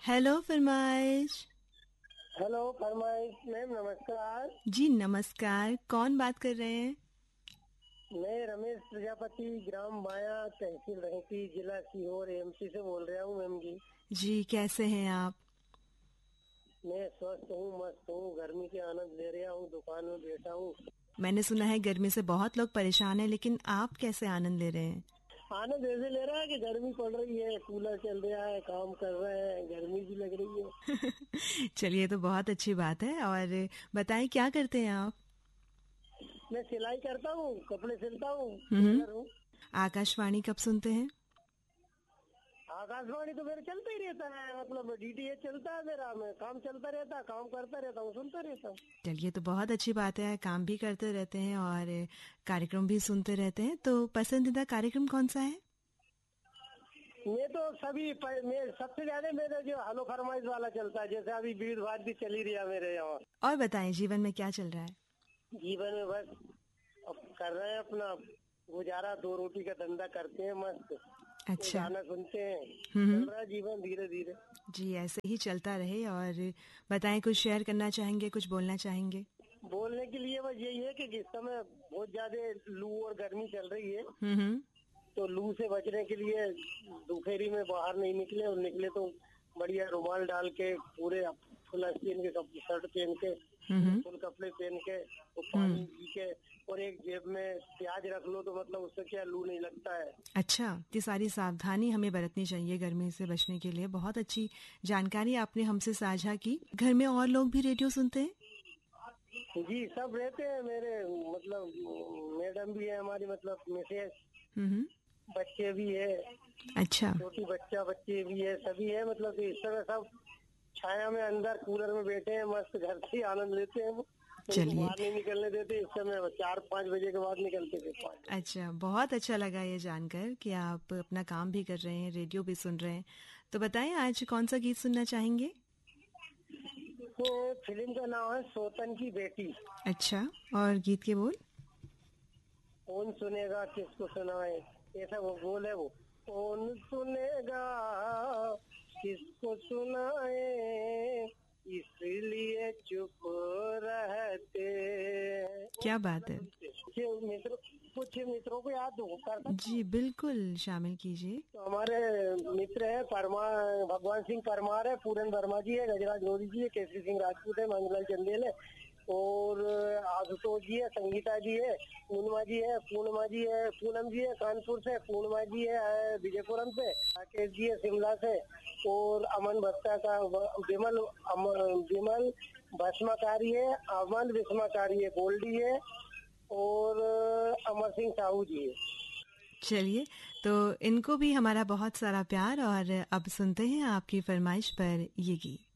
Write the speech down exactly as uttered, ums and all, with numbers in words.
Hello फरमाइश। Hello फरमाइश ma'am, नमस्कार जी नमस्कार, कौन बात कर रहे हैं? मैं रमेश प्रजापति, ग्राम माया, तहसील रहीसी, जिला सीहोर, एमपी से बोल रहा हूँ मैम जी। जी कैसे हैं आप? मैं स्वस्थ हूँ, मस्त हूँ, गर्मी के आनंद ले रहा हूँ, दुकान में बैठा हूँ। मैंने सुना है गर्मी से बहुत लोग परेशान हैं, लेकिन आप कैसे आनंद ले रहे हैं? आनंद ऐसे ले रहा है कि गर्मी पड़ रही है, कूलर चल रहा है, काम कर रहे हैं, गर्मी भी लग रही है। चलिए, तो बहुत अच्छी बात है। और बताएं क्या करते हैं आप? मैं सिलाई करता हूँ, कपड़े सिलता हूँ, हम्म। टेलर हूँ। आकाशवाणी कब सुनते हैं? आकाशवाणी तो मेरा चलता ही रहता है, मतलब डीटीएच चलता है मेरा, मैं काम चलता रहता है, काम करता रहता हूँ, सुनता रहता हूँ। चलिए, तो बहुत अच्छी बात है, काम भी करते रहते हैं और कार्यक्रम भी सुनते रहते हैं। तो पसंदीदा कार्यक्रम कौन सा है? मैं तो सभी प- मैं सबसे ज्यादा मेरे जो हलो फरमाइश वाला चलता है, जैसे अभी बीड़ भात भी चली रही है मेरे यहाँ। और बताएं जीवन में क्या चल रहा है? जीवन में बस अब कर रहे हैं अपना गुजारा, दो रोटी का धंधा करते हैं, मस्त अच्छा। गाना सुनते हैं, हम्म। चल रहा है जीवन धीरे धीरे। जी ऐसे ही चलता रहे। और बताएं, कुछ शेयर करना चाहेंगे, कुछ बोलना चाहेंगे? बोलने के लिए बस यही है कि इस समय बहुत ज्यादा लू और गर्मी चल रही है, हम्म। तो लू से बचने के लिए दोपहरी में बाहर नहीं निकले, और निकले तो बढ़िया रुमाल डाल के, पूरे फुल आस्तीन के कप- शर्ट पहन के, हम्म। फुल कपड़े पहन के, वो हम्म। पानी पी के, और एक जेब में प्याज रख लो, तो मतलब उससे क्या लू नहीं लगता है। अच्छा, ये सारी सावधानी हमें बरतनी चाहिए गर्मी से बचने के लिए। बहुत अच्छी जानकारी आपने हमसे साझा की। घर में और लोग भी रेडियो सुनते हैं? जी सब रहते हैं मेरे, मतलब मैडम भी है हमारी, मतलब मिसेस, हम्म। बच्चे भी है, अच्छा। छोटी बच्चा बच्चे भी है, सभी है, मतलब इस समय सब छाया में अंदर कूलर में बैठे हैं, मस्त घर से ही आनंद लेते हैं। उनको चलिए। बाहर नहीं निकलने देते इस समय, चार पाँच बजे के बाद निकलते थे, पाँच बजे। अच्छा, बहुत अच्छा लगा ये जानकर कि आप अपना काम भी कर रहे हैं, रेडियो भी सुन रहे हैं। तो बताएं, आज कौन सा गीत सुनना चाहेंगे? तो फिल्म का नाम है सोतन की बेटी। अच्छा, और गीत के बोल? कौन सुनेगा किसको सुनाए, ऐसा वो बोल है वो। कौन सुनेगा किसको सुनाए, इसलिए चुप रहते हैं। क्या बात है। कुछ मित्र कुछ मित्रों को याद हो कर सकता जी हूँ? बिल्कुल, शामिल कीजिए। तो हमारे मित्र है परमार, भगवान सिंह परमार है, पूरन वर्मा जी है, गजराज गौरी जी है, केसरी सिंह राजपूत है, मंगलाल चंदेल है, और आशुतोष जी है, संगीता जी है, पूर्णिमा जी है, पूर्णिमा जी है, पूनम जी है कानपुर से, पूर्णिमा जी है विजयपुरम से, राकेश जी है शिमला से, और अमन भट्टा का विमल अम- विमल भस्माकारी है, अमन विस्माकारी है, गोल्डी है, और अमर सिंह साहू जी है। चलिए, तो इनको भी हमारा बहुत सारा प्यार। और अब सुनते हैं आपकी फरमाइश पर ये गीत।